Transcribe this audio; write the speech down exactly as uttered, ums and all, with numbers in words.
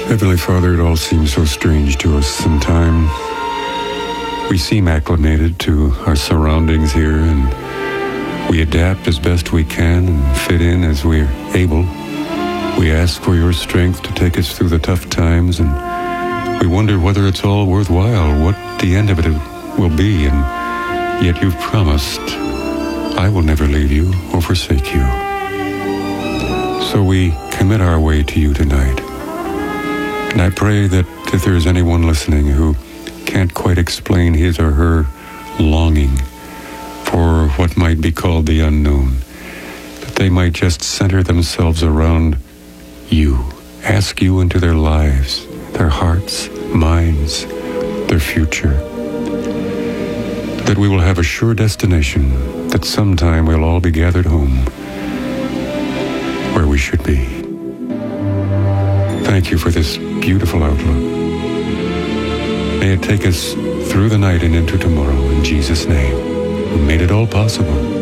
Heavenly Father, it all seems so strange to us sometime. We seem acclimated to our surroundings here, and we adapt as best we can and fit in as we're able. We ask for your strength to take us through the tough times, and we wonder whether it's all worthwhile, what the end of it will be, and yet you've promised, I will never leave you or forsake you. So we commit our way to you tonight. And I pray that if there is anyone listening who can't quite explain his or her longing for what might be called the unknown, that they might just center themselves around you, ask you into their lives, their hearts, minds, their future. That we will have a sure destination, that sometime we'll all be gathered home where we should be. Thank you for this beautiful outlook. May it take us through the night and into tomorrow in Jesus' name, who made it all possible.